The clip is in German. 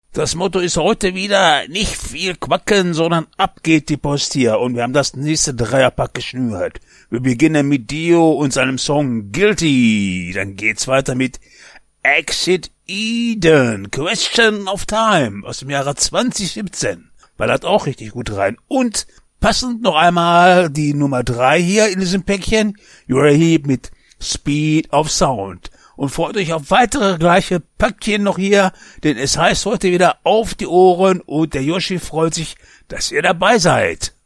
Das Motto ist heute wieder nicht viel quacken, sondern ab geht die Post hier. Und wir haben das nächste Dreierpack geschnürt. Wir beginnen mit Dio und seinem Song Guilty. Dann geht's weiter mit Exit Eden, Question of Time aus dem Jahre 2017. Ballert auch richtig gut rein. Und passend noch einmal die Nummer 3 hier in diesem Päckchen. Uriah Heep mit Speed of Sound. Und freut euch auf weitere gleiche Päckchen noch hier, denn es heißt heute wieder auf die Ohren und der Yoshi freut sich, dass ihr dabei seid.